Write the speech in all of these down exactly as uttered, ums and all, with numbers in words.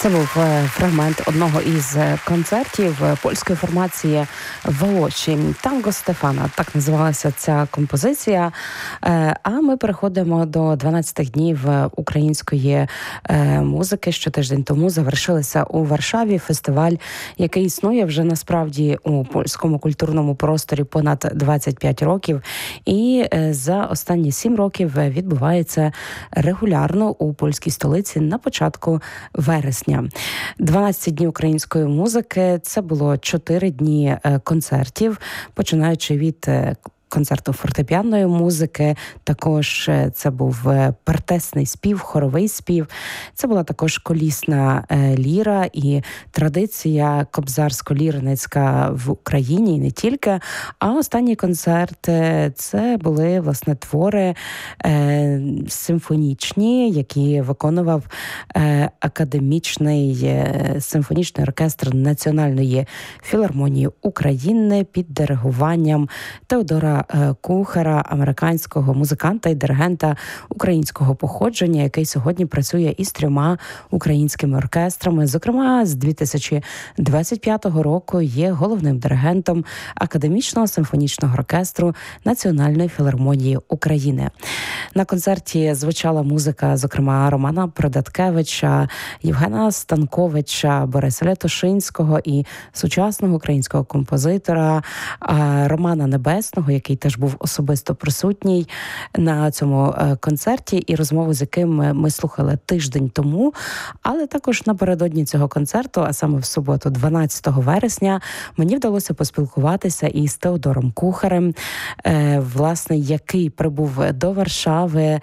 Це був фрагмент одного із концертів польської формації «Волоші». «Танго Стефана» – так називалася ця композиція. А ми переходимо до дванадцяти днів української музики. Щотиждень тому завершилися у Варшаві фестиваль, який існує вже насправді у польському культурному просторі понад двадцять п'ять років. І за останні сім років відбувається регулярно у польській столиці на початку вересня. дванадцять днів української музики – це було чотири дні концертів, починаючи від концерту фортепіанної музики, також це був партесний спів, хоровий спів. Це була також колісна ліра і традиція кобзарсько-лірницька в Україні, і не тільки. А останній концерт – це були, власне, твори е, симфонічні, які виконував е, академічний симфонічний оркестр Національної філармонії України під диригуванням Теодора Кухара, американського музиканта і диригента українського походження, який сьогодні працює із трьома українськими оркестрами. Зокрема, з дві тисячі двадцять п'ятого року є головним диригентом Академічного симфонічного оркестру Національної філармонії України. На концерті звучала музика, зокрема, Романа Продаткевича, Євгена Станковича, Бориса Лятошинського і сучасного українського композитора Романа Небесного, який теж був особисто присутній на цьому концерті, і розмову з яким ми слухали тиждень тому. Але також напередодні цього концерту, а саме в суботу, дванадцятого вересня, мені вдалося поспілкуватися із Теодором Кухарем, власне, який прибув до Варшави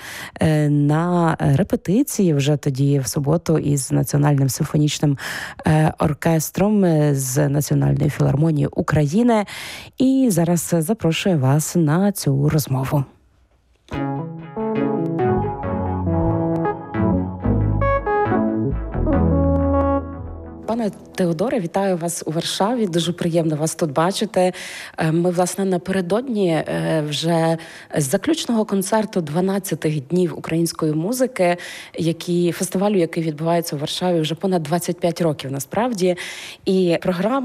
на репетиції вже тоді в суботу із Національним симфонічним оркестром з Національної філармонії України. І зараз запрошую вас на цю розмову. Пане Теодоре, вітаю вас у Варшаві. Дуже приємно вас тут бачити. Ми, власне, напередодні вже з заключного концерту дванадцяти днів української музики, які, фестивалю, який відбувається у Варшаві вже понад двадцять п'ять років, насправді. І програма